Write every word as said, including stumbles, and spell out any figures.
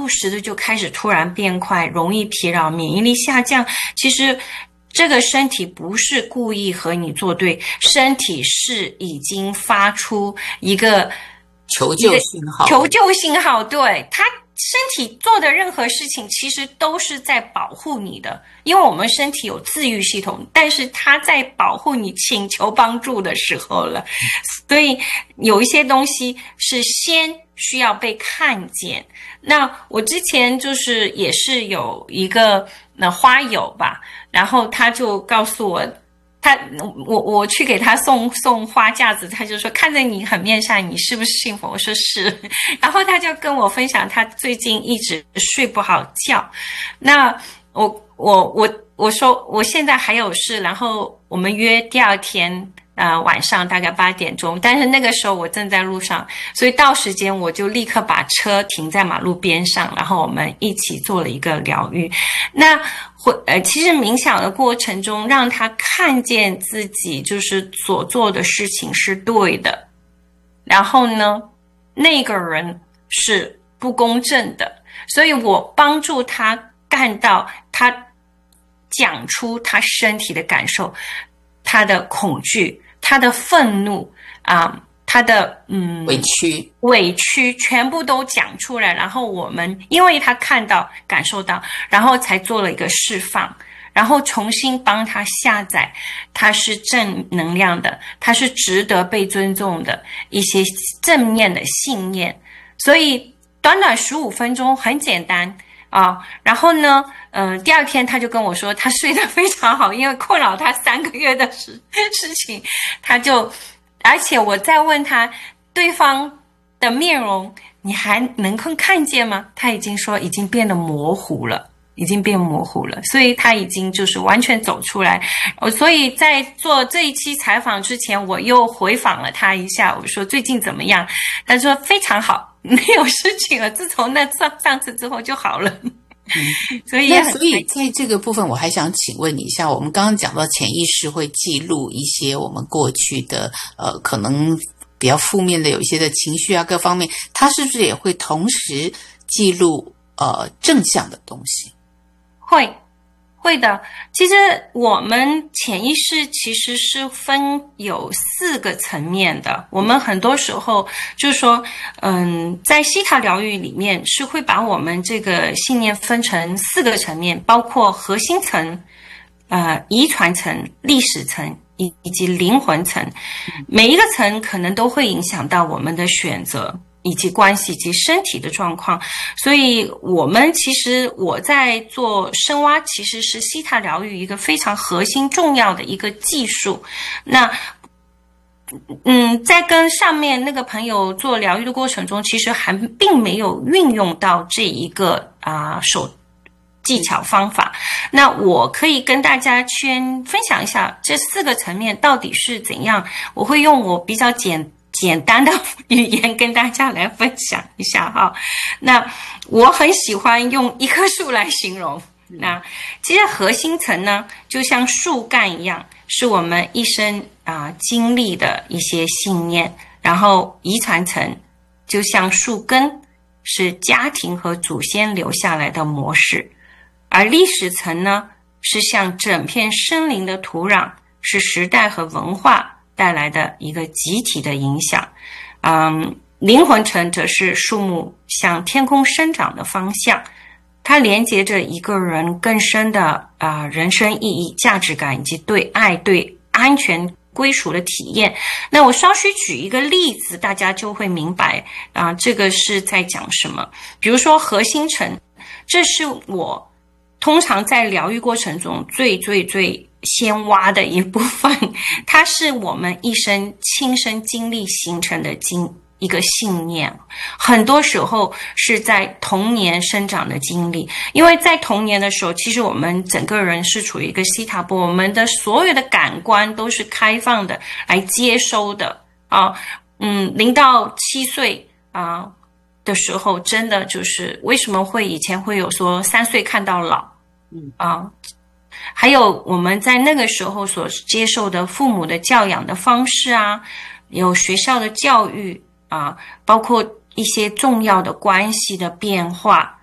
不时的就开始突然变快，容易疲劳，免疫力下降。其实这个身体不是故意和你作对，身体是已经发出一个求救信号， 求救信号，对，它身体做的任何事情其实都是在保护你的，因为我们身体有自愈系统，但是它在保护你请求帮助的时候了。所以有一些东西是先需要被看见。那我之前就是也是有一个那花友吧，然后他就告诉我，他我我去给他送送花架子，他就说看着你很面善，你是不是信佛？我说是。然后他就跟我分享他最近一直睡不好觉。那我我我我说我现在还有事，然后我们约第二天呃晚上大概八点钟，但是那个时候我正在路上，所以到时间我就立刻把车停在马路边上，然后我们一起做了一个疗愈。那呃，其实冥想的过程中，让他看见自己就是所做的事情是对的，然后呢，那个人是不公正的，所以我帮助他看到，他讲出他身体的感受，他的恐惧，他的愤怒啊。呃他的嗯委屈委屈全部都讲出来，然后我们因为他看到感受到，然后才做了一个释放，然后重新帮他下载他是正能量的，他是值得被尊重的一些正面的信念。所以短短十五分钟很简单啊，然后呢呃，第二天他就跟我说他睡得非常好，因为困扰他三个月的事事情，他就而且我再问他对方的面容你还能看见吗？他已经说已经变得模糊了，已经变模糊了，所以他已经就是完全走出来。所以在做这一期采访之前，我又回访了他一下，我说最近怎么样？他说非常好，没有事情了，自从那上上次之后就好了。 嗯， 所以那所以在这个部分我还想请问你一下，我们刚刚讲到潜意识会记录一些我们过去的呃可能比较负面的有一些的情绪啊各方面，它是不是也会同时记录呃正向的东西？ 会会的。其实我们潜意识其实是分有四个层面的，我们很多时候就是说嗯，在西塔疗愈里面是会把我们这个信念分成四个层面，包括核心层、呃遗传层、历史层以以及灵魂层。每一个层可能都会影响到我们的选择以及关系以及身体的状况。所以我们其实我在做深挖其实是西塔疗愈一个非常核心重要的一个技术。那嗯，在跟上面那个朋友做疗愈的过程中，其实还并没有运用到这一个啊、呃、手技巧方法。那我可以跟大家先分享一下这四个层面到底是怎样，我会用我比较简简单的语言跟大家来分享一下哈。那我很喜欢用一棵树来形容。那其实核心层呢，就像树干一样，是我们一生啊、呃、经历的一些信念。然后遗传层就像树根，是家庭和祖先留下来的模式。而历史层呢，是像整片森林的土壤，是时代和文化带来的一个集体的影响。嗯，灵魂层则是树木向天空生长的方向，它连接着一个人更深的啊、呃、人生意义、价值感以及对爱、对安全归属的体验。那我稍许举一个例子，大家就会明白啊、呃，这个是在讲什么。比如说核心层，这是我通常在疗愈过程中最最最先挖的一部分，它是我们一生亲身经历形成的经一个信念，很多时候是在童年生长的经历。因为在童年的时候，其实我们整个人是处于一个西塔波，我们的所有的感官都是开放的来接收的啊。嗯，零到七岁啊的时候，真的就是为什么会以前会有说三岁看到老，嗯啊，还有我们在那个时候所接受的父母的教养的方式啊，有学校的教育啊，包括一些重要的关系的变化